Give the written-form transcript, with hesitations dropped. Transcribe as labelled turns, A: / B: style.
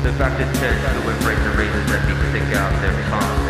A: The Baptist Church, the windbreaker raisers that need to stick out their tongue.